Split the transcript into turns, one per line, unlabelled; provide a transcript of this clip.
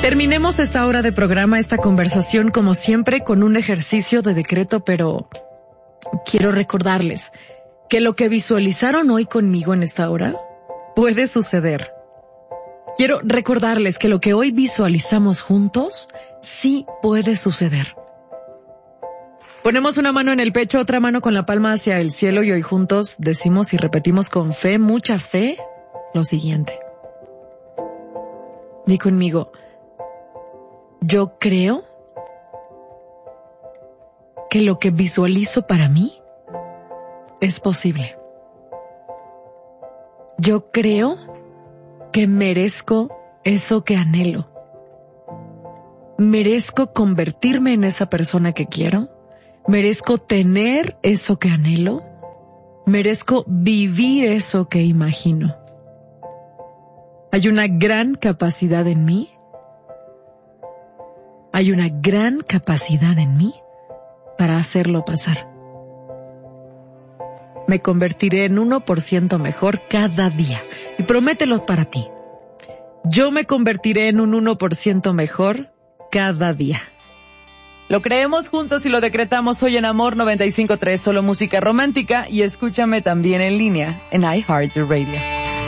Terminemos esta hora de programa, esta conversación, como siempre, con un ejercicio de decreto, pero quiero recordarles que lo que visualizaron hoy conmigo en esta hora puede suceder. Quiero recordarles que lo que hoy visualizamos juntos sí puede suceder. Ponemos una mano en el pecho, otra mano con la palma hacia el cielo y hoy juntos decimos y repetimos con fe, mucha fe, lo siguiente. Di conmigo, yo creo que lo que visualizo para mí es posible. Yo creo que merezco eso que anhelo. Merezco convertirme en esa persona que quiero. Merezco tener eso que anhelo. Merezco vivir eso que imagino. Hay una gran capacidad en mí. Hay una gran capacidad en mí para hacerlo pasar. Me convertiré en 1% mejor cada día. Y promételo para ti. Yo me convertiré en un 1% mejor cada día. Lo creemos juntos y lo decretamos hoy en Amor 95.3, solo música romántica, y escúchame también en línea en iHeartRadio.